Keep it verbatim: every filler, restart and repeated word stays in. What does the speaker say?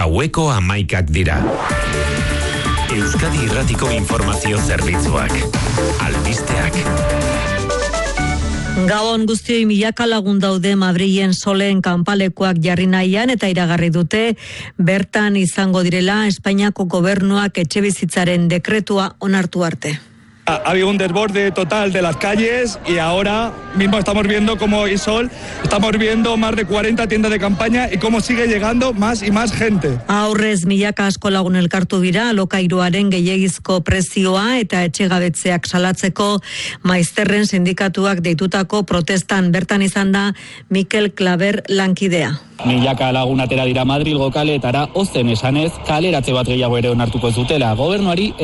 Gaueko hamaikak dira. Euskadi Irratiko Informazio Zerbitzuak. Albisteak. Gabon guztioi, milaka lagun daude Madrilen soleen kanpalekuak jarri nahian eta iragarri dute bertan izango direla Espainiako gobernuak etxebizitzaren dekretua onartu arte. Ha habido un desborde total de las calles y ahora mismo estamos viendo cómo Isol, estamos viendo más de cuarenta tiendas de campaña y cómo sigue llegando más y más gente. Aurrez milaka asko lagun elkartu dira alokairuaren gehiegizko prezioa eta etxegabetzeak salatzeko maizterren sindikatuak deitutako protestan bertan izan da Mikel Klaber lankidea. Milaka lagun atera dira Madrilgo kaleetara ozen esanez kaleratze bat gehiago ere onartuko zutela gobernuari